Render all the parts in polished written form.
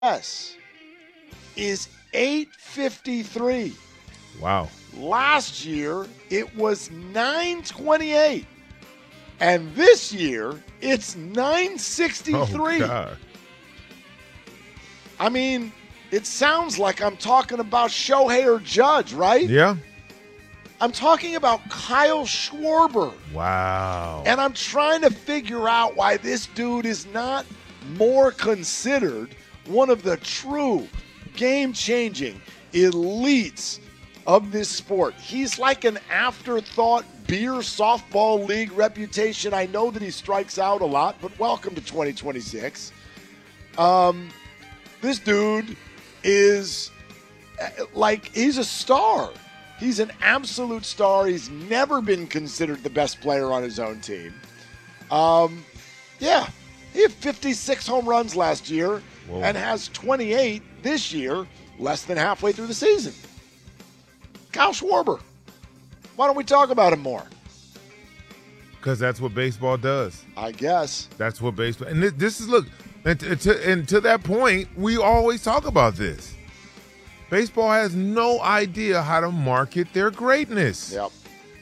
yes, is 853. Wow. Last year, it was 928. And this year, it's 963. Oh, God. I mean, it sounds like I'm talking about Shohei or Judge, right? Yeah. I'm talking about Kyle Schwarber. Wow. And I'm trying to figure out why this dude is not more considered one of the true game-changing elites of this sport. He's like an afterthought beer softball league reputation. I know that he strikes out a lot, but welcome to 2026. This dude is like, he's a star. He's an absolute star. He's never been considered the best player on his own team. Yeah, he had 56 home runs last year. Whoa. And has 28 this year, less than halfway through the season. Kyle Schwarber. Why don't we talk about him more? Because that's what baseball does. I guess. That's what baseball. And this is, look, and to that point, we always talk about this. Baseball has no idea how to market their greatness. Yep.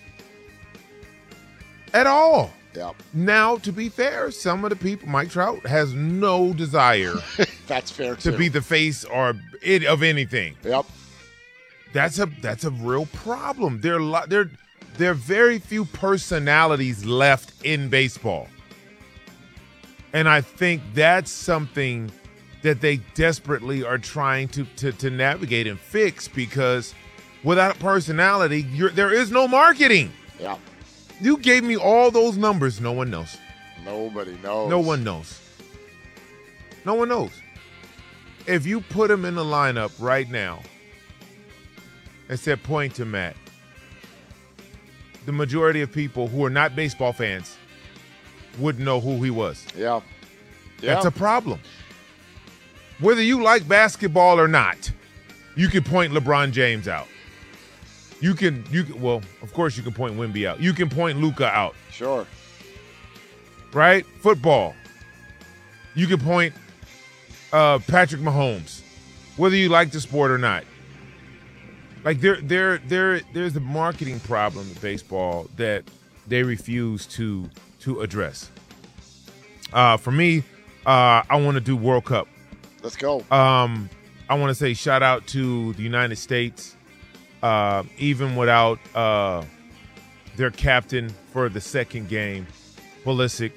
At all. Yep. Now, to be fair, some of the people, Mike Trout has no desire That's fair too. to be the face or it of anything. Yep. That's a real problem. There are very few personalities left in baseball. And I think that's something that they desperately are trying to navigate and fix, because without personality, there is no marketing. Yeah. You gave me all those numbers. No one knows. Nobody knows. No one knows. No one knows. If you put them in the lineup right now and said point to Matt, the majority of people who are not baseball fans wouldn't know who he was. Yeah. That's a problem. Whether you like basketball or not, you can point LeBron James out. You can well, of course you can point Wemby out. You can point Luka out. Sure. Right? Football. You can point Patrick Mahomes, whether you like the sport or not. Like there's a marketing problem in baseball that they refuse to address. For me, I want to do World Cup. Let's go. I want to say shout out to the United States. Even without their captain for the second game, Pulisic.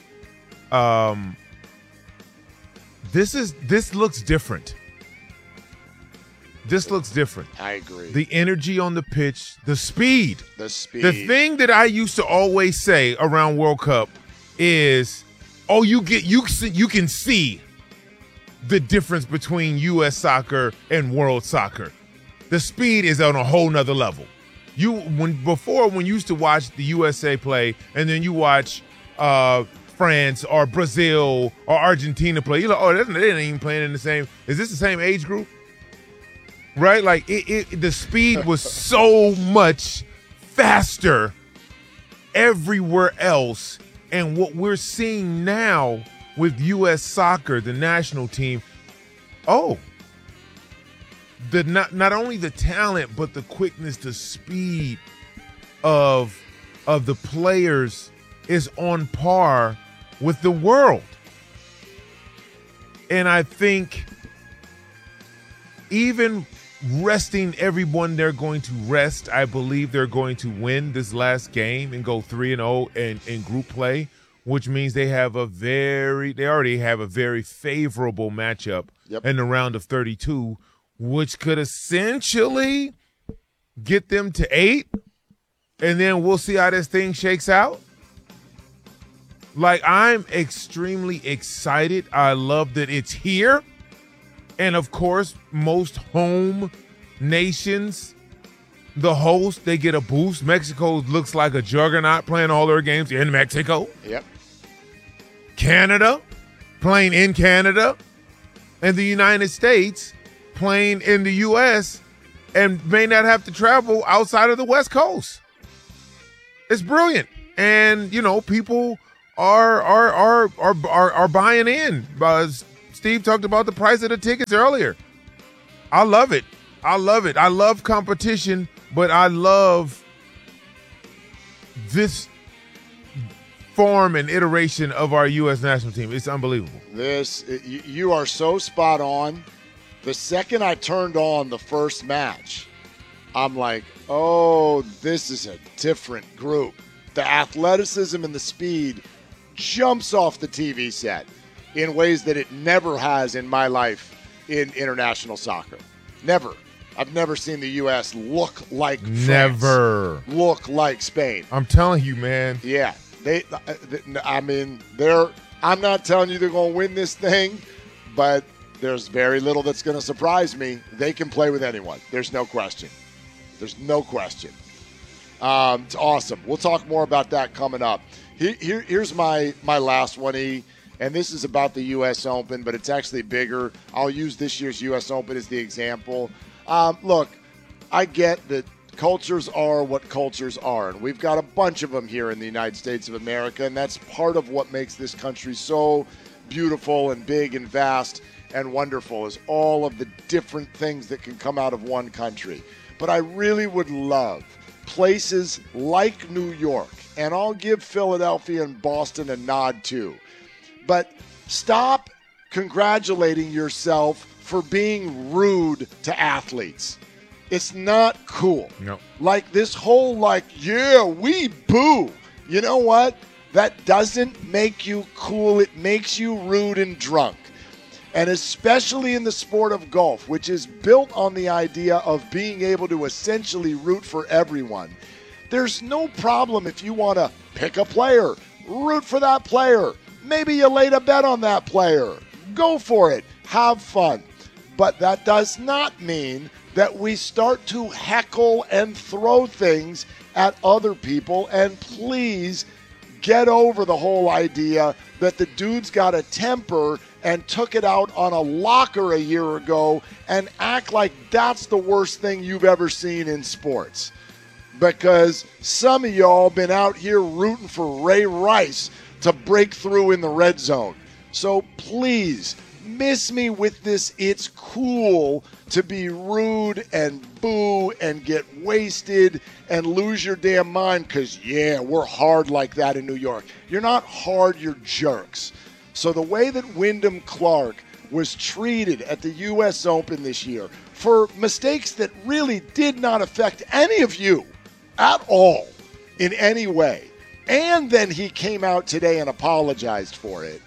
This looks different. This looks different. I agree. The energy on the pitch, the speed. The speed. The thing that I used to always say around World Cup is, you can see the difference between U.S. soccer and world soccer. The speed is on a whole nother level. When you used to watch the USA play and then you watch France or Brazil or Argentina play, you're like, they ain't even playing in the same. Is this the same age group? Right? Like the speed was so much faster everywhere else. And what we're seeing now with U.S. soccer, the national team, not only the talent, but the quickness, the speed of the players is on par with the world. And I think even resting everyone they're going to rest, I believe they're going to win this last game and go 3-0 in group play, which means they already have a very favorable matchup in the round of 32, which could essentially get them to 8, and then we'll see how this thing shakes out. Like, I'm extremely excited. I love that it's here. And, of course, most home nations, the host, they get a boost. Mexico looks like a juggernaut playing all their games in Mexico. Yep. Canada, playing in Canada. And the United States playing in the U.S. and may not have to travel outside of the West Coast. It's brilliant. And, people are buying in. Steve talked about the price of the tickets earlier. I love it. I love it. I love competition, but I love this form and iteration of our U.S. national team. It's unbelievable. You are so spot on. The second I turned on the first match, I'm like, oh, this is a different group. The athleticism and the speed jumps off the TV set in ways that it never has in my life in international soccer. Never. I've never seen the U.S. look like France, look like Spain. I'm telling you, man. Yeah. I'm not telling you they're going to win this thing, but there's very little that's going to surprise me. They can play with anyone. There's no question. There's no question. It's awesome. We'll talk more about that coming up. Here's my last one, E, and this is about the U.S. Open, but it's actually bigger. I'll use this year's U.S. Open as the example. Look, I get that cultures are what cultures are, and we've got a bunch of them here in the United States of America, and that's part of what makes this country so beautiful and big and vast and wonderful, is all of the different things that can come out of one country. But I really would love places like New York, and I'll give Philadelphia and Boston a nod too, but stop congratulating yourself for being rude to athletes. It's not cool. No. Like this whole yeah, we boo. You know what? That doesn't make you cool. It makes you rude and drunk. And especially in the sport of golf, which is built on the idea of being able to essentially root for everyone. There's no problem if you want to pick a player, root for that player. Maybe you laid a bet on that player. Go for it. Have fun. But that does not mean that we start to heckle and throw things at other people. And please get over the whole idea that the dude's got a temper and took it out on a locker a year ago and act like that's the worst thing you've ever seen in sports. Because some of y'all been out here rooting for Ray Rice to break through in the red zone. So please, miss me with this. It's cool to be rude and boo and get wasted and lose your damn mind because, yeah, we're hard like that in New York. You're not hard, you're jerks. So the way that Wyndham Clark was treated at the U.S. Open this year for mistakes that really did not affect any of you at all in any way, and then he came out today and apologized for it,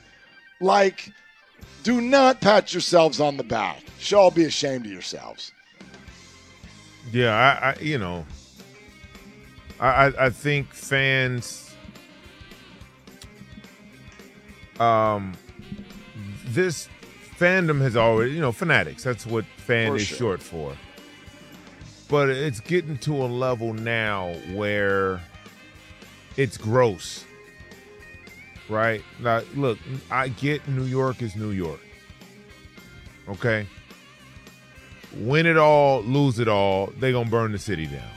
do not pat yourselves on the back. You should all be ashamed of yourselves. Yeah, I think fans, this fandom has already, fanatics, that's what fan is short for. But it's getting to a level now where it's gross. Right? Now, look, I get New York is New York. Okay? Win it all, lose it all, they're going to burn the city down.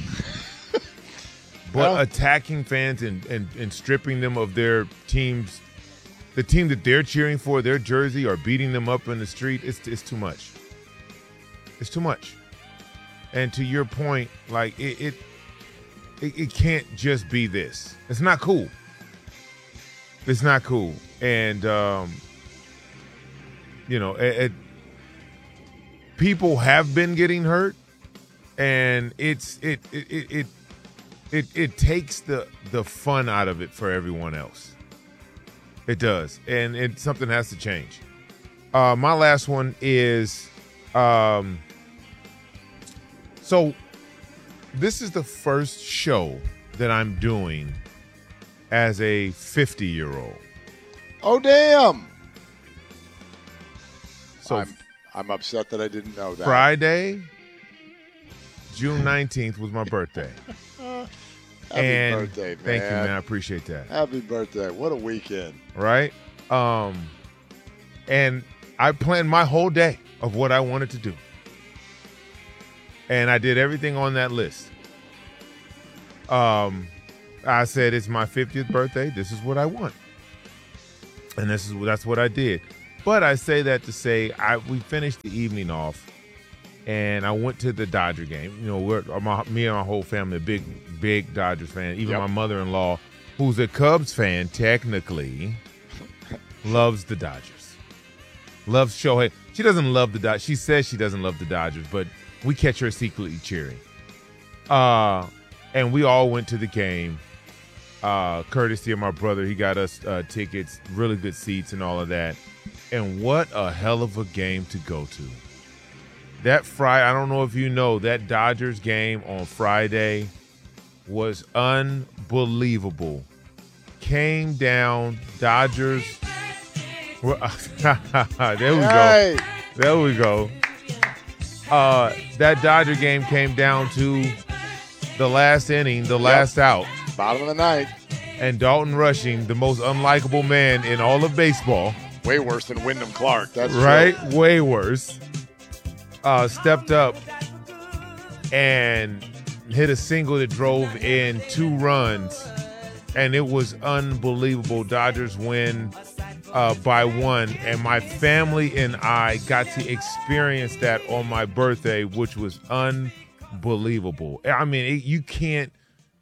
But attacking fans and stripping them of their teams, the team that they're cheering for, their jersey, or beating them up in the street, it's too much. It's too much. And to your point, it can't just be this. It's not cool. It's not cool. And, people have been getting hurt, and it takes the fun out of it for everyone else. It does. And something has to change. My last one is, so this is the first show that I'm doing as a 50-year-old. Oh, damn. So I'm upset that I didn't know that. Friday, June 19th was my birthday. Happy birthday, man. Thank you, man. I appreciate that. Happy birthday. What a weekend. Right? And I planned my whole day of what I wanted to do. And I did everything on that list. I said, it's my 50th birthday. This is what I want. And that's what I did. But I say that to say we finished the evening off, and I went to the Dodger game. You know, me and my whole family are big Dodgers fan. Even my mother-in-law, who's a Cubs fan, technically, loves the Dodgers. Loves Shohei. She doesn't love the Dodgers. She says she doesn't love the Dodgers, but we catch her secretly cheering. And we all went to the game, courtesy of my brother. He got us tickets, really good seats and all of that. And what a hell of a game to go to. That Friday, I don't know if you know, that Dodgers game on Friday was unbelievable. Came down, Dodgers. There we go. There we go. That Dodger game came down to the last inning, the last out. Bottom of the ninth. And Dalton Rushing, the most unlikable man in all of baseball. Way worse than Wyndham Clark. That's right. True. Way worse. Stepped up and hit a single that drove in 2 runs. And it was unbelievable. Dodgers win by 1. And my family and I got to experience that on my birthday, which was unbelievable. I mean, you can't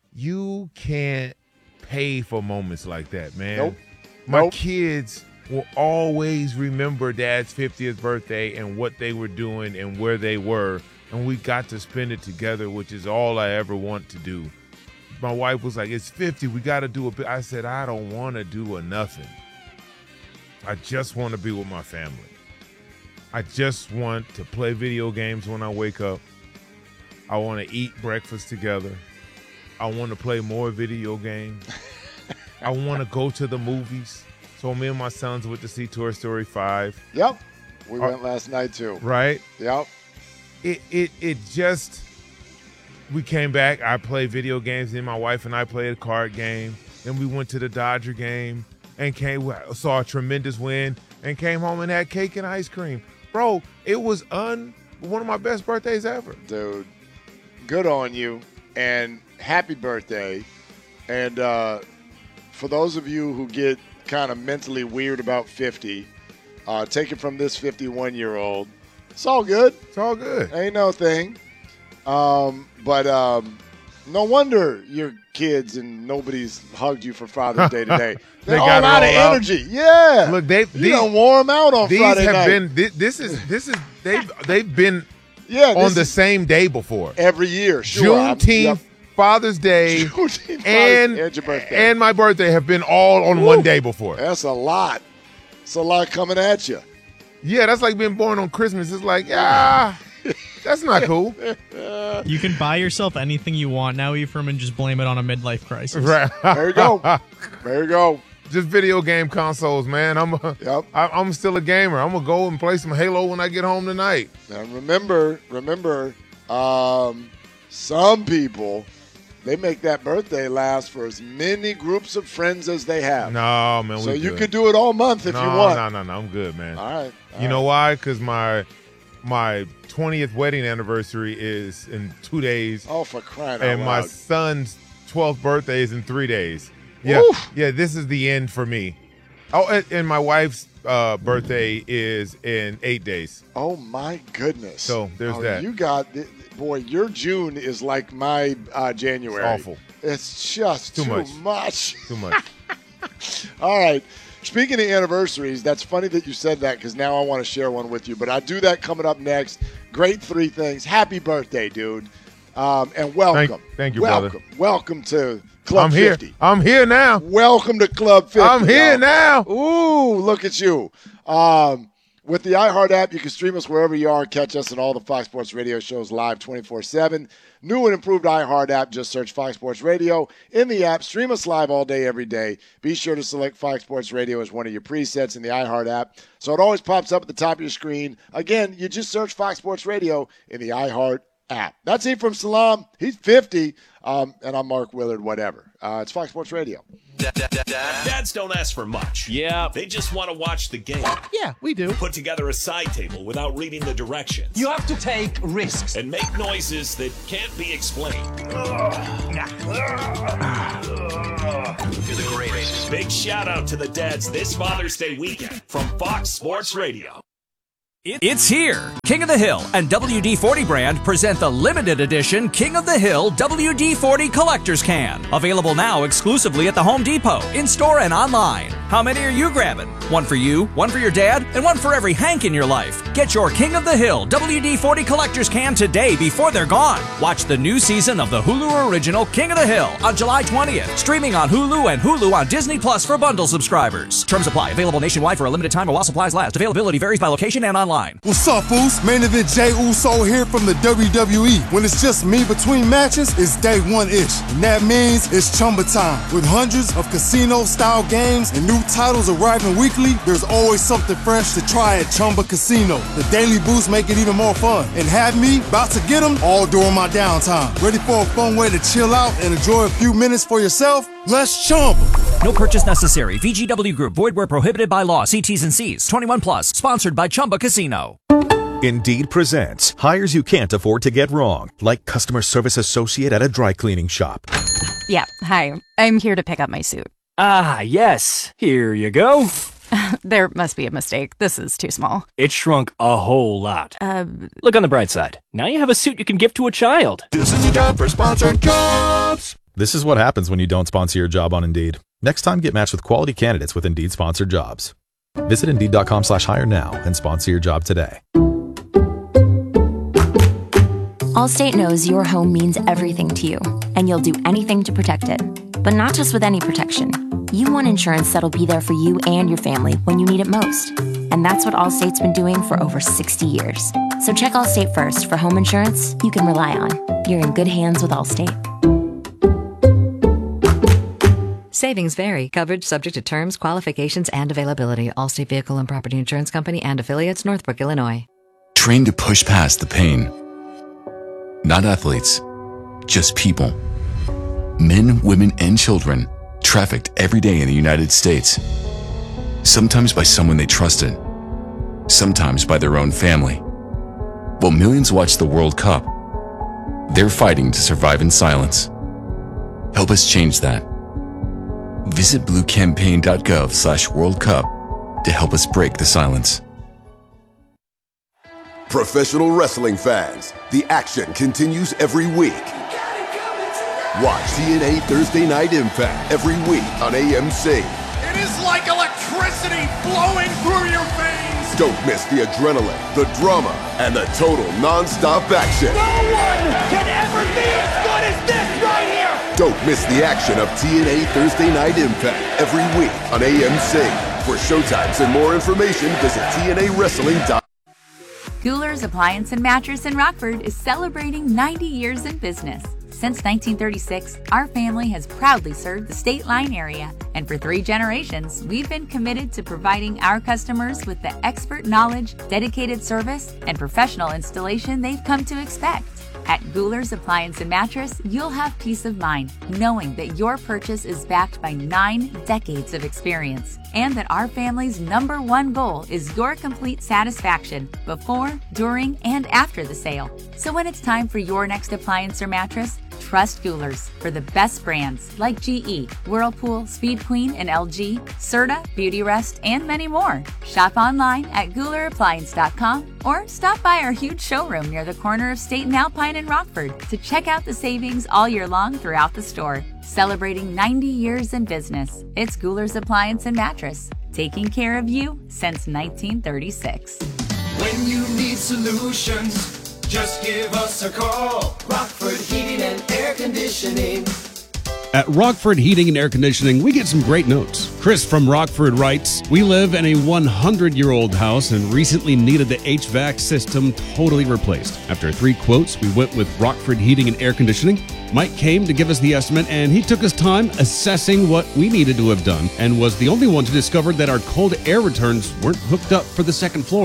pay for moments like that, man. Nope. My kids will always remember Dad's 50th birthday and what they were doing and where they were, and we got to spend it together, which is all I ever want to do. My wife was like, it's 50, we got to do a bit. I said, I don't want to do a nothing. I just want to be with my family. I just want to play video games when I wake up. I want to eat breakfast together. I want to play more video games. I want to go to the movies. So me and my sons went to see Toy Story 5. Yep. We went last night too. Right? Yep. It just, we came back. I played video games. Then my wife and I played a card game. Then we went to the Dodger game and saw a tremendous win and came home and had cake and ice cream. Bro, it was one of my best birthdays ever. Dude, good on you and happy birthday. And for those of you who get kind of mentally weird about 50, take it from this 51-year-old. It's all good. It's all good. Ain't no thing. But no wonder your kids and nobody's hugged you for Father's Day today. They're all out of energy. Yeah. Look, you don't wore them out on Friday night. They've been on the same day before. Every year, sure. Juneteenth, Father's Day, and your birthday. And my birthday have been all on one day before. That's a lot. It's a lot coming at you. Yeah, that's like being born on Christmas. It's like, that's not cool. You can buy yourself anything you want now, Ephraim, and just blame it on a midlife crisis. Right. There you go. There you go. Just video game consoles, man. I'm still a gamer. I'm gonna go and play some Halo when I get home tonight. And remember, some people, they make that birthday last for as many groups of friends as they have. No, man. So you could do it all month if you want. No. I'm good, man. All right. You know why? Because my 20th wedding anniversary is in 2 days. Oh, for crying out loud. And my son's 12th birthday is in 3 days. Yeah. Oof. Yeah, this is the end for me. Oh, and my wife's birthday is in 8 days. Oh, my goodness. So there's that. You got, boy, your June is like my January. It's awful. It's just too much. Too much. All right. Speaking of anniversaries, that's funny that you said that because now I want to share one with you. But I'll do that coming up next. Great 3 things. Happy birthday, dude. And welcome. Thank you, brother. Welcome to Club 50. I'm here now. Welcome to Club 50. I'm here now. Ooh, look at you. With the iHeart app, you can stream us wherever you are. Catch us on all the Fox Sports Radio shows live 24/7. New and improved iHeart app. Just search Fox Sports Radio in the app. Stream us live all day, every day. Be sure to select Fox Sports Radio as one of your presets in the iHeart app, so it always pops up at the top of your screen. Again, you just search Fox Sports Radio in the iHeart app. That's it from Salam. He's 50, and I'm Mark Willard, whatever. It's Fox Sports Radio. Dads don't ask for much. Yeah. They just want to watch the game. Yeah, we do. Put together a side table without reading the directions. You have to take risks. And make noises that can't be explained. You're the greatest. Big shout out to the dads this Father's Day weekend from Fox Sports Radio. It's here. King of the Hill and WD-40 brand present the limited edition King of the Hill WD-40 Collector's Can. Available now exclusively at the Home Depot, in-store and online. How many are you grabbing? One for you, one for your dad, and one for every Hank in your life. Get your King of the Hill WD-40 Collector's Can today before they're gone. Watch the new season of the Hulu original King of the Hill on July 20th. Streaming on Hulu and Hulu on Disney Plus for bundle subscribers. Terms apply. Available nationwide for a limited time while supplies last. Availability varies by location and online. What's up, Foos? Main event Jey Uso here from the WWE. When it's just me between matches, it's day one-ish. And that means it's Chumba time. With hundreds of casino-style games and new titles arriving weekly, there's always something fresh to try at Chumba Casino. The daily boosts make it even more fun. And have me about to get them all during my downtime. Ready for a fun way to chill out and enjoy a few minutes for yourself? Let's Chumba. No purchase necessary. VGW Group. Void where prohibited by law. See T's and C's. 21 plus. Sponsored by Chumba Casino. Indeed presents hires you can't afford to get wrong, like customer service associate at a dry cleaning shop. Yeah, hi. I'm here to pick up my suit. Ah, yes. Here you go. There must be a mistake. This is too small. It shrunk a whole lot. Look on the bright side. Now you have a suit you can give to a child. This is your job for sponsored jobs. This is what happens when you don't sponsor your job on Indeed. Next time, get matched with quality candidates with Indeed sponsored jobs. Visit Indeed.com/hire now and sponsor your job today. Allstate knows your home means everything to you, and you'll do anything to protect it. But not just with any protection. You want insurance that'll be there for you and your family when you need it most. And that's what Allstate's been doing for over 60 years. So check Allstate first for home insurance you can rely on. You're in good hands with Allstate. Savings vary. Coverage subject to terms, qualifications, and availability. Allstate Vehicle and Property Insurance Company and affiliates, Northbrook, Illinois. Train to push past the pain. Not athletes, just people. Men, women, and children trafficked every day in the United States. Sometimes by someone they trusted, sometimes by their own family. While millions watch the World Cup, they're fighting to survive in silence. Help us change that. Visit bluecampaign.gov/World Cup to help us break the silence. Professional wrestling fans, the action continues every week. Watch TNA Thursday Night Impact every week on AMC. It is like electricity flowing through your veins. Don't miss the adrenaline, the drama, and the total non-stop action. No one can ever be as good as this right here. Don't miss the action of TNA Thursday Night Impact every week on AMC. For showtimes and more information, visit TNAWrestling.com. Guler's Appliance and Mattress in Rockford is celebrating 90 years in business. Since 1936, our family has proudly served the State Line area, and for 3 generations, we've been committed to providing our customers with the expert knowledge, dedicated service, and professional installation they've come to expect. At Guler's Appliance and Mattress, you'll have peace of mind knowing that your purchase is backed by 9 decades of experience, and that our family's #1 goal is your complete satisfaction before, during, and after the sale. So when it's time for your next appliance or mattress, trust Guler's for the best brands like GE, Whirlpool, Speed Queen, and LG, Serta, Beautyrest, and many more. Shop online at GulerAppliance.com or stop by our huge showroom near the corner of State and Alpine in Rockford to check out the savings all year long throughout the store. Celebrating 90 years in business, it's Guler's Appliance and Mattress, taking care of you since 1936. When you need solutions, just give us a call. Rockford Heating and Air Conditioning. At Rockford Heating and Air Conditioning, we get some great notes. Chris from Rockford writes, "We live in a 100-year-old house and recently needed the HVAC system totally replaced. After 3 quotes, we went with Rockford Heating and Air Conditioning. Mike came to give us the estimate, and he took his time assessing what we needed to have done and was the only one to discover that our cold air returns weren't hooked up for the second floor.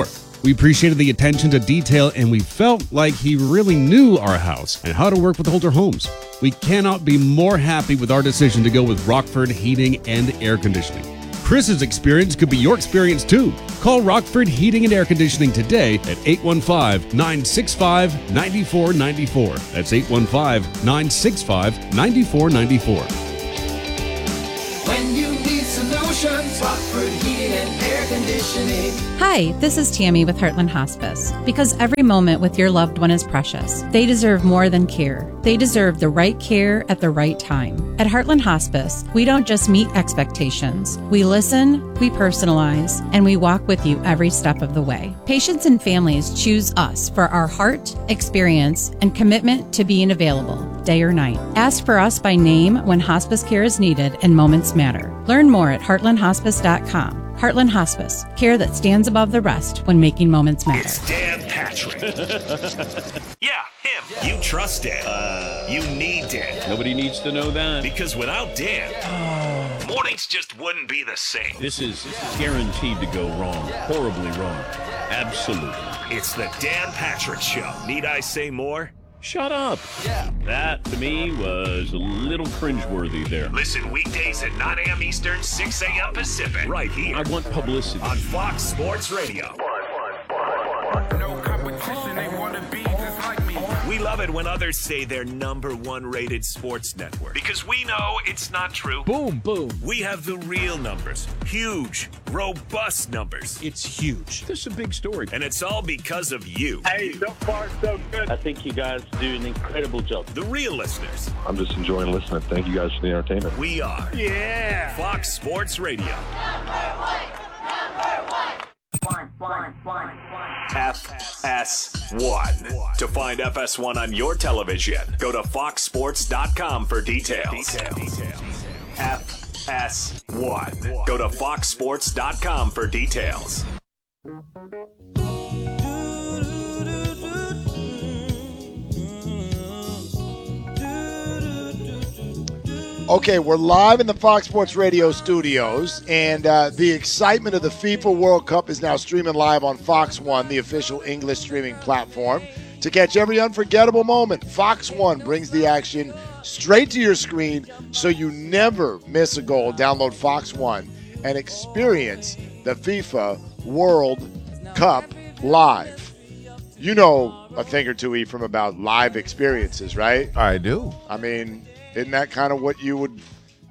We appreciated the attention to detail, and we felt like he really knew our house and how to work with older homes. We cannot be more happy with our decision to go with Rockford Heating and Air Conditioning. Chris's experience could be your experience too. Call Rockford Heating and Air Conditioning today at 815-965-9494. That's 815-965-9494. When you need solutions, Rockford Heating and Air Conditioning. Hi, this is Tammy with Heartland Hospice. Because every moment with your loved one is precious, they deserve more than care. They deserve the right care at the right time. At Heartland Hospice, we don't just meet expectations. We listen, we personalize, and we walk with you every step of the way. Patients and families choose us for our heart, experience, and commitment to being available, day or night. Ask for us by name when hospice care is needed and moments matter. Learn more at heartlandhospice.com. Heartland Hospice, care that stands above the rest when making moments matter. It's Dan Patrick. Yeah, him. You trust Dan. You need Dan. Nobody needs to know that. Because without Dan, mornings just wouldn't be the same. This is guaranteed to go wrong. Horribly wrong. Absolutely. It's the Dan Patrick Show. Need I say more? Shut up. Yeah. That, to me, was a little cringeworthy there. Listen weekdays at 9 a.m. Eastern, 6 a.m. Pacific. Right here. I want publicity. On Fox Sports Radio. No competition, they want to be just like me. We love it when others say they're #1 rated sports network. Because we know it's not true. Boom, boom. We have the real numbers. Huge, robust numbers. It's huge. This is a big story. And it's all because of you. Hey, so far so good. I think you guys do an incredible job. The real listeners. I'm just enjoying listening. Thank you guys for the entertainment. We are. Yeah. Fox Sports Radio. FS1. To find FS1 on your television, go to foxsports.com for details. FS1. Go to foxsports.com for details. Okay, we're live in the Fox Sports Radio studios, and the excitement of the FIFA World Cup is now streaming live on Fox One, the official English streaming platform. To catch every unforgettable moment, Fox One brings the action straight to your screen so you never miss a goal. Download Fox One and experience the FIFA World Cup live. You know a thing or two, Ephraim, about live experiences, right? I do. I mean, Isn't that kind of what you would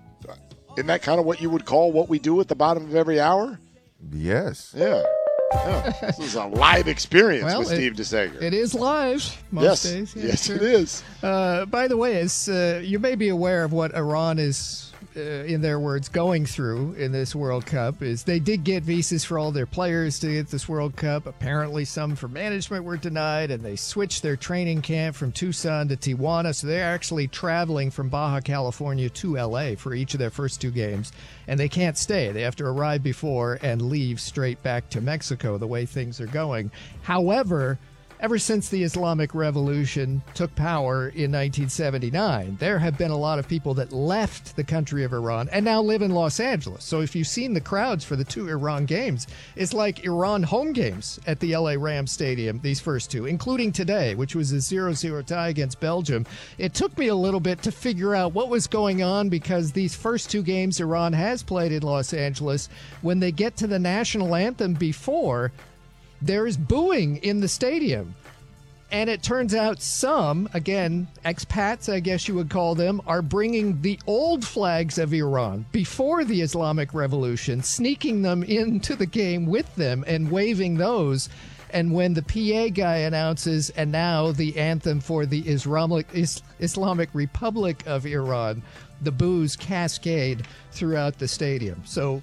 call what we do at the bottom of every hour? Yes. Yeah. This is a live experience with Steve DeSager. It is live most days. Yeah, yes, sure. It is. By the way, you may be aware of what Iran is, in their words, going through in this World Cup. Is they did get visas for all their players to get this World Cup. Apparently some for management were denied, and they switched their training camp from Tucson to Tijuana. So they're actually traveling from Baja California to LA for each of their first two games. And they can't stay. They have to arrive before and leave straight back to Mexico, the way things are going. However, ever since the Islamic Revolution took power in 1979, there have been a lot of people that left the country of Iran and now live in Los Angeles. So if you've seen the crowds for the two Iran games, it's like Iran home games at the LA Rams Stadium, these first two, including today, which was a 0-0 tie against Belgium. It took me a little bit to figure out what was going on because these first two games Iran has played in Los Angeles, when they get to the national anthem before, there is booing in the stadium. And it turns out some, again, expats, I guess you would call them, are bringing the old flags of Iran before the Islamic Revolution, sneaking them into the game with them and waving those. And when the PA guy announces, and now the anthem for the Islamic Republic of Iran, the boos cascade throughout the stadium. So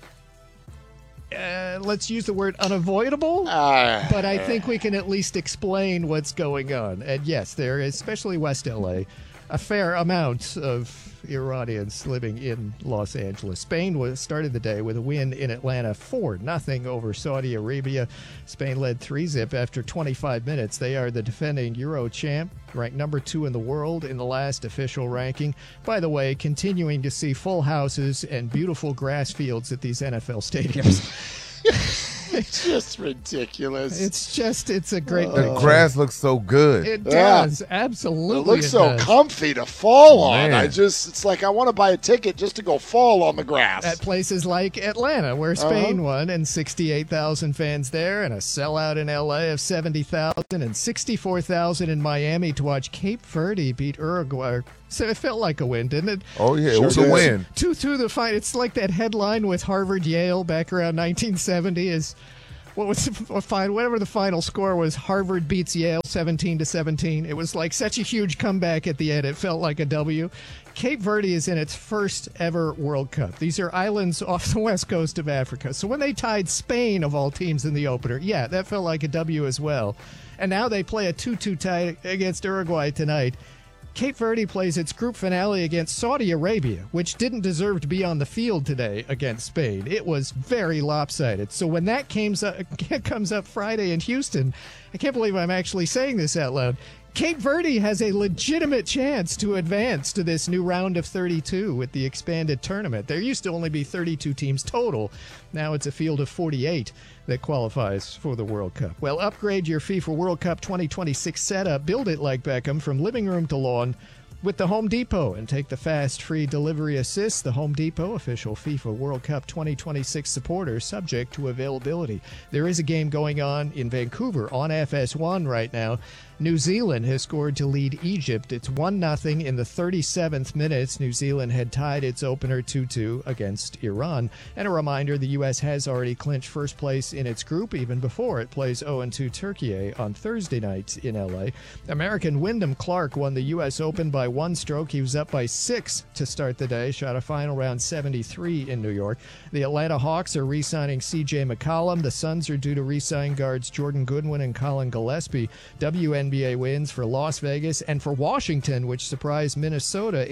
let's use the word unavoidable, but I think we can at least explain what's going on. And yes, there is, especially West LA, a fair amount of Iranians living in Los Angeles. Spain started the day with a win in Atlanta 4-0 over Saudi Arabia. Spain led 3-0 after 25 minutes. They are the defending Euro champ, ranked number 2 in the world in the last official ranking. By the way, continuing to see full houses and beautiful grass fields at these NFL stadiums. It's just ridiculous. It's a great The grass looks so good. It does. Absolutely. It looks so comfy to fall on. Man. It's like I want to buy a ticket just to go fall on the grass. At places like Atlanta, where Spain won, and 68,000 fans there, and a sellout in L.A. of 70,000, and 64,000 in Miami to watch Cape Verde beat Uruguay. So it felt like a win, didn't it? Oh, yeah, it was a win. 2-2 the fight. It's like that headline with Harvard-Yale back around 1970 is, what was whatever the final score was, Harvard beats Yale 17-17. It was like such a huge comeback at the end. It felt like a W. Cape Verde is in its first ever World Cup. These are islands off the west coast of Africa. So when they tied Spain, of all teams, in the opener, yeah, that felt like a W as well. And now they play a 2-2 tie against Uruguay tonight. Cape Verde plays its group finale against Saudi Arabia, which didn't deserve to be on the field today against Spain. It was very lopsided. So when that comes up Friday in Houston, I can't believe I'm actually saying this out loud, Cape Verde has a legitimate chance to advance to this new round of 32 with the expanded tournament. There used to only be 32 teams total. Now it's a field of 48 that qualifies for the World Cup. Well, upgrade your FIFA World Cup 2026 setup. Build it like Beckham from living room to lawn with the Home Depot and take the fast, free delivery assist. The Home Depot, official FIFA World Cup 2026 supporter, subject to availability. There is a game going on in Vancouver on FS1 right now. New Zealand has scored to lead Egypt. It's 1-0 in the 37th minute. New Zealand had tied its opener 2-2 against Iran. And a reminder, the U.S. has already clinched first place in its group even before it plays 0-2 Turkey on Thursday night in L.A. American Wyndham Clark won the U.S. Open by 1 stroke. He was up by 6 to start the day, shot a final round 73 in New York. The Atlanta Hawks are re-signing C.J. McCollum. The Suns are due to re-sign guards Jordan Goodwin and Colin Gillespie. WNBA wins for Las Vegas and for Washington, which surprised Minnesota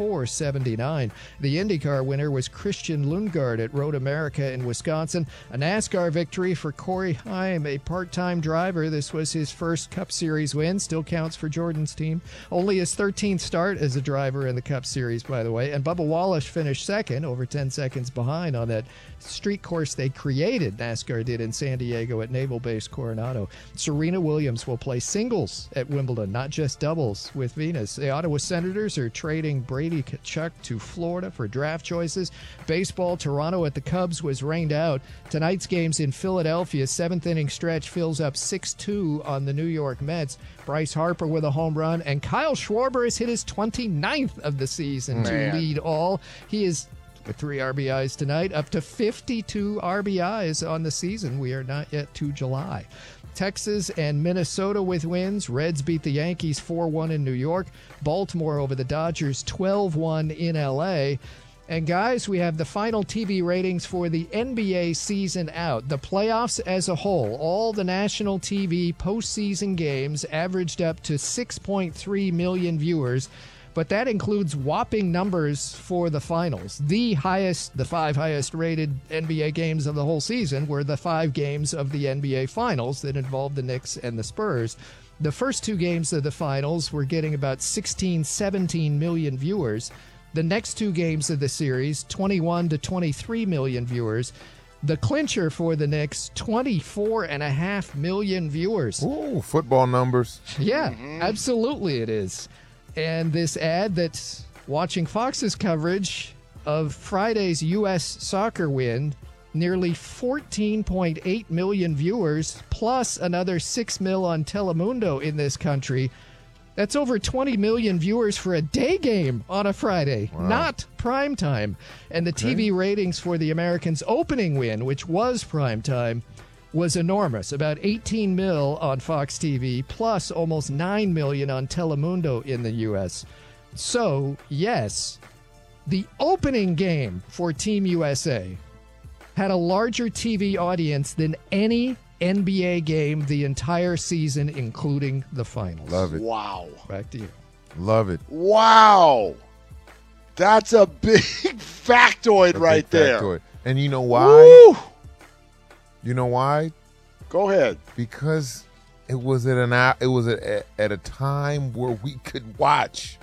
84-79. The IndyCar winner was Christian Lundgaard at Road America in Wisconsin. A NASCAR victory for Corey Heim, a part-time driver. This was his first Cup Series win. Still counts for Jordan's team. Only his 13th start as a driver in the Cup Series, by the way. And Bubba Wallace finished second, over 10 seconds behind on that street course they created, NASCAR did, in San Diego at Naval Base Coronado. Serena Williams will play singles at Wimbledon, not just doubles with Venus. The Ottawa Senators are trading Brady Tkachuk to Florida for draft choices. Baseball, Toronto at the Cubs was rained out. Tonight's games in Philadelphia, 7th inning stretch fills up 6-2 on the New York Mets. Bryce Harper with a home run, and Kyle Schwarber has hit his 29th of the season to lead all. He is, with 3 RBIs tonight, up to 52 RBIs on the season. We are not yet to July. Texas and Minnesota with wins. Reds beat the Yankees 4-1 in New York. Baltimore over the Dodgers 12-1 in L.A. And guys, we have the final TV ratings for the NBA season out. The playoffs as a whole, all the national TV postseason games averaged up to 6.3 million viewers. But that includes whopping numbers for the finals. The 5 highest rated NBA games of the whole season were the 5 games of the NBA finals that involved the Knicks and the Spurs. The first 2 games of the finals were getting about 17 million viewers. The next 2 games of the series, 21 to 23 million viewers. The clincher for the Knicks, 24.5 million viewers. Ooh, football numbers. Yeah, absolutely it is. And this ad that's watching Fox's coverage of Friday's U.S. soccer win, nearly 14.8 million viewers, plus another 6 mil on Telemundo in this country. That's over 20 million viewers for a day game on a Friday, not prime time. And the TV ratings for the Americans' opening win, which was prime time, was enormous. About 18 mil on Fox TV, plus almost 9 million on Telemundo in the U.S. So, yes, the opening game for Team USA had a larger TV audience than any NBA game the entire season, including the finals. Love it. Wow. Back to you. Love it. Wow. That's a big factoid right there. Factoid. And you know why? Woo! You know why? Go ahead. Because it was at a time where we could watch.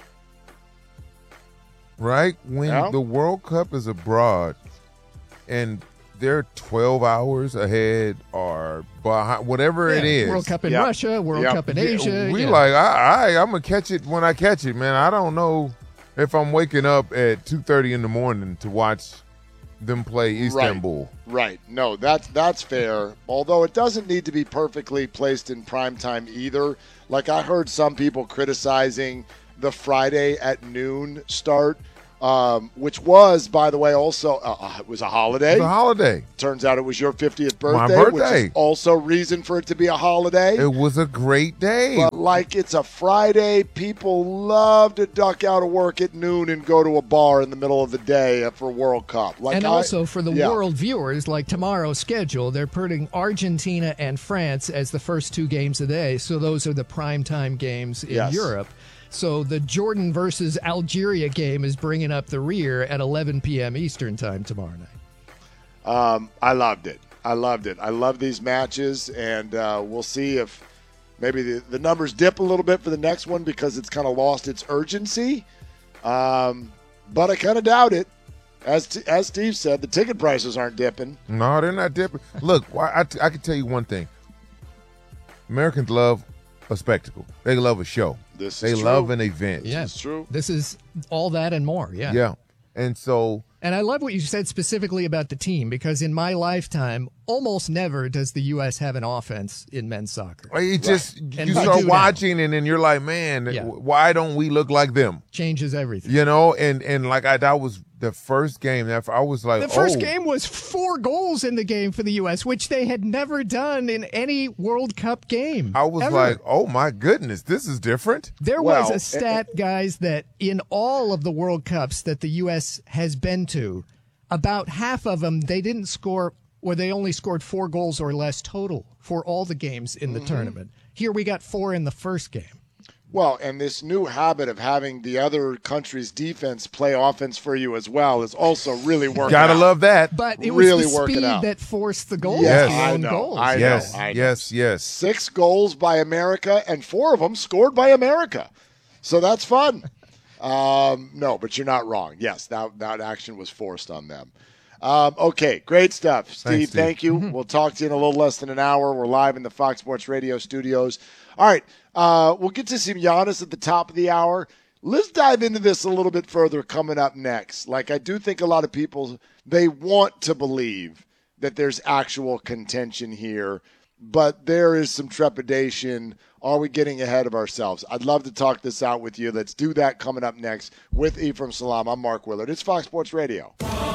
Right? When the World Cup is abroad and they're 12 hours ahead or behind, whatever it is. World Cup in Russia, World Cup in Asia. We like, I'm going to catch it when I catch it, man. I don't know if I'm waking up at 2:30 in the morning to watch them play Istanbul. Right. No, that's fair. Although it doesn't need to be perfectly placed in prime time either. Like I heard some people criticizing the Friday at noon start, which was, by the way, also it was a holiday. It was a holiday. Turns out it was your 50th birthday, My birthday. which is also reason for it to be a holiday. It was a great day. But like it's a Friday, people love to duck out of work at noon and go to a bar in the middle of the day for World Cup. Like and also for the world viewers, like tomorrow's schedule, they're putting Argentina and France as the first 2 games a day. So those are the primetime games in Europe. So the Jordan versus Algeria game is bringing up the rear at 11 p.m. Eastern time tomorrow night. I loved it. I love these matches, and we'll see if maybe the numbers dip a little bit for the next one because it's kind of lost its urgency. But I kind of doubt it. As Steve said, the ticket prices aren't dipping. No, they're not dipping. Look, I can tell you one thing. Americans love a spectacle. They love a show. They love an event. Yeah, it's true. This is all that and more. Yeah. Yeah. And so. And I love what you said specifically about the team, because in my lifetime, almost never does the U.S. have an offense in men's soccer. It just, you start watching and then you're like, man, why don't we look like them? Changes everything. You know, and like that was the first game. I was like, the first game was 4 goals in the game for the U.S., which they had never done in any World Cup game. I was like, oh my goodness, this is different. There was a stat, guys, that in all of the World Cups that the U.S. has been to, about half of them, they didn't score, or they only scored 4 goals or less total for all the games in the tournament. Here we got 4 in the first game. Well, and this new habit of having the other country's defense play offense for you as well is also really working Gotta love that. But it really was the working speed out. that forced the goals. Yes, the own goals. I know. Yes. 6 goals by America, and 4 of them scored by America. So that's fun. No, but you're not wrong. Yes, that action was forced on them. Okay, great stuff. Steve, thank you. We'll talk to you in a little less than an hour. We're live in the Fox Sports Radio studios. All right, we'll get to some Giannis at the top of the hour. Let's dive into this a little bit further coming up next. Like, I do think a lot of people, they want to believe that there's actual contention here, but there is some trepidation. Are we getting ahead of ourselves? I'd love to talk this out with you. Let's do that coming up next with Ephraim Salaam. I'm Mark Willard. It's Fox Sports Radio.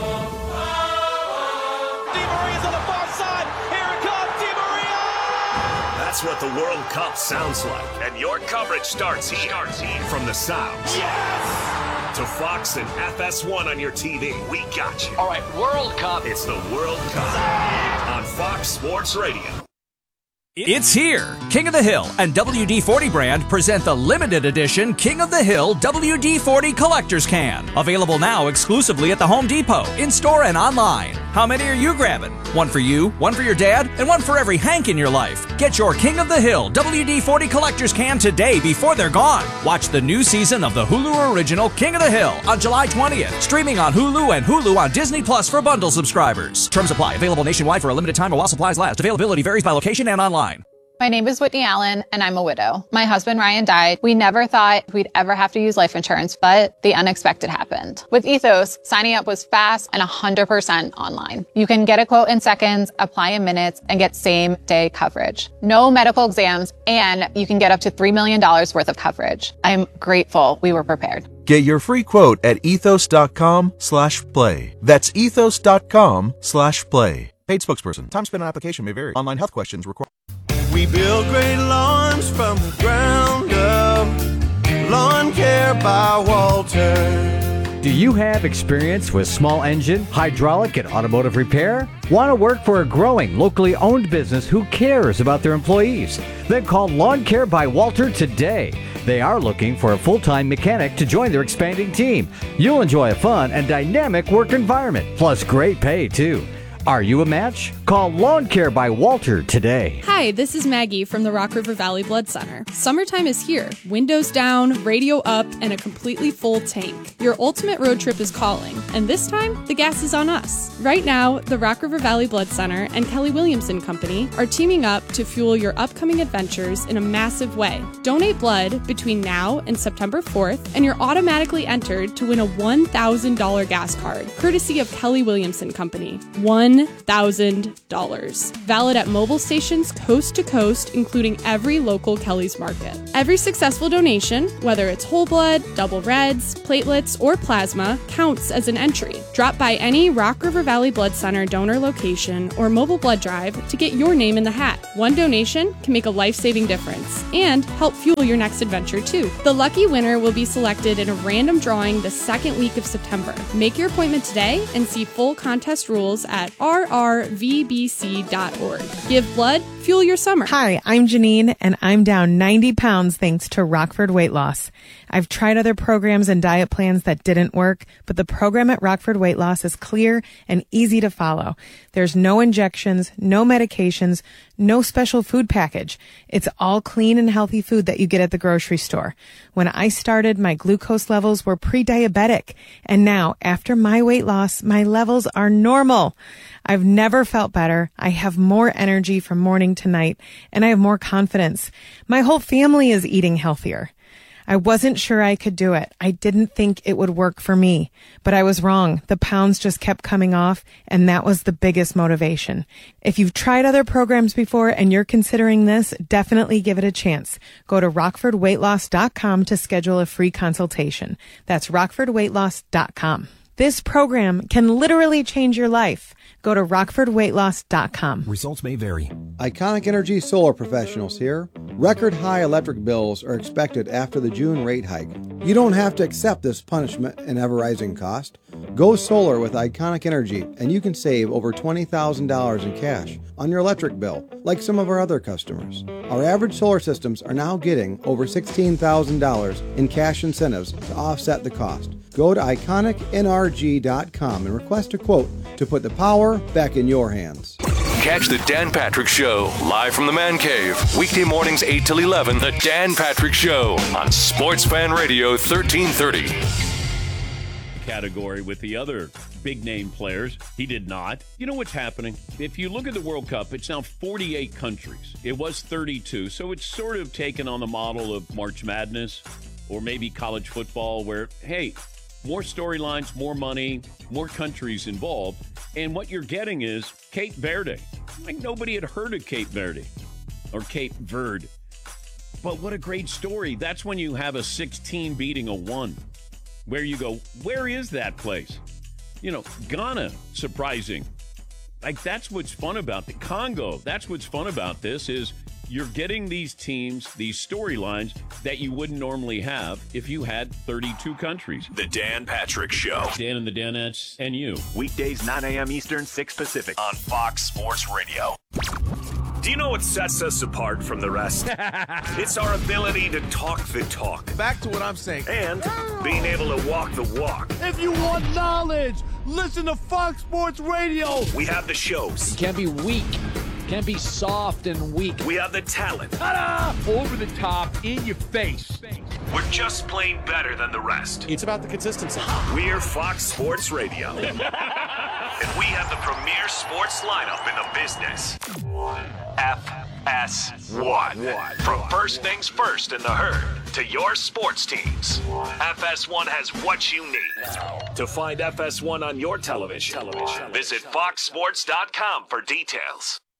That's what the World Cup sounds like. And your coverage starts here. From the sounds. Yes! To Fox and FS1 on your TV. We got you. All right, World Cup. It's the World Cup on Fox Sports Radio. It's here. King of the Hill and WD-40 brand present the limited edition King of the Hill WD-40 Collector's Can. Available now exclusively at the Home Depot, in-store and online. How many are you grabbing? One for you, one for your dad, and one for every Hank in your life. Get your King of the Hill WD-40 Collector's Can today before they're gone. Watch the new season of the Hulu original King of the Hill on July 20th. Streaming on Hulu and Hulu on Disney Plus for bundle subscribers. Terms apply. Available nationwide for a limited time while supplies last. Availability varies by location and online. My name is Whitney Allen, and I'm a widow. My husband, Ryan, died. We never thought we'd ever have to use life insurance, but the unexpected happened. With Ethos, signing up was fast and 100% online. You can get a quote in seconds, apply in minutes, and get same-day coverage. No medical exams, and you can get up to $3 million worth of coverage. I'm grateful we were prepared. Get your free quote at ethos.com/play. That's ethos.com/play. Paid spokesperson. Time spent on application may vary. Online health questions require. We build great lawns from the ground up. Lawn Care by Walter. Do you have experience with small engine, hydraulic, and automotive repair? Want to work for a growing, locally owned business who cares about their employees? Then call Lawn Care by Walter today. They are looking for a full-time mechanic to join their expanding team. You'll enjoy a fun and dynamic work environment, plus great pay, too. Are you a match? Call Lawn Care by Walter today. Hi, this is Maggie from the Rock River Valley Blood Center. Summertime is here. Windows down, radio up, and a completely full tank. Your ultimate road trip is calling, and this time, the gas is on us. Right now, the Rock River Valley Blood Center and Kelly Williamson Company are teaming up to fuel your upcoming adventures in a massive way. Donate blood between now and September 4th, and you're automatically entered to win a $1,000 gas card, courtesy of Kelly Williamson Company. $1,000. Valid at mobile stations coast to coast, including every local Kelly's Market. Every successful donation, whether it's whole blood, double reds, platelets, or plasma, counts as an entry. Drop by any Rock River Valley Blood Center donor location or mobile blood drive to get your name in the hat. One donation can make a life-saving difference and help fuel your next adventure too. The lucky winner will be selected in a random drawing the second week of September. Make your appointment today and see full contest rules at rrvbc.org. Give blood, fuel your summer. Hi, I'm Janine, and I'm down 90 pounds thanks to Rockford Weight Loss. I've tried other programs and diet plans that didn't work, but the program at Rockford Weight Loss is clear and easy to follow. There's no injections, no medications, no special food package. It's all clean and healthy food that you get at the grocery store. When I started, my glucose levels were pre-diabetic, and now, after my weight loss, my levels are normal. I've never felt better. I have more energy from morning to night, and I have more confidence. My whole family is eating healthier. I wasn't sure I could do it. I didn't think it would work for me, but I was wrong. The pounds just kept coming off, and that was the biggest motivation. If you've tried other programs before and you're considering this, definitely give it a chance. Go to rockfordweightloss.com to schedule a free consultation. That's rockfordweightloss.com. This program can literally change your life. Go to rockfordweightloss.com. Results may vary. Iconic Energy Solar Professionals here. Record high electric bills are expected after the June rate hike. You don't have to accept this punishment and ever-rising cost. Go solar with Iconic Energy, and you can save over $20,000 in cash on your electric bill, like some of our other customers. Our average solar systems are now getting over $16,000 in cash incentives to offset the cost. Go to iconicnrg.com and request a quote to put the power back in your hands. Catch the Dan Patrick Show live from the Man Cave. Weekday mornings 8 till 11. The Dan Patrick Show on Sports Fan Radio 1330. Category with the other big name players. He did not. You know what's happening? If you look at the World Cup, it's now 48 countries. It was 32, so it's sort of taken on the model of March Madness or maybe college football where, hey, more storylines, more money, more countries involved. And what you're getting is Cape Verde. Like nobody had heard of Cape Verde or Cape Verde. But what a great story. That's when you have a 16 beating a 1. Where you go, where is that place? You know, Ghana, surprising. Like that's what's fun about the Congo. That's what's fun about this is you're getting these teams, these storylines that you wouldn't normally have if you had 32 countries. The Dan Patrick Show. Dan and the Danettes and you. Weekdays 9 a.m. Eastern, 6 Pacific on Fox Sports Radio. Do you know what sets us apart from the rest? It's our ability to talk the talk. Back to what I'm saying. And being able to walk the walk. If you want knowledge, listen to Fox Sports Radio. We have the shows. You can't be weak. Can't be soft and weak. We have the talent. Ta-da! Over the top, in your face. We're just plain better than the rest. It's about the consistency. We're Fox Sports Radio. And we have the premier sports lineup in the business. FS1. From first things first in the herd to your sports teams, FS1 has what you need. To find FS1 on your television, visit foxsports.com for details.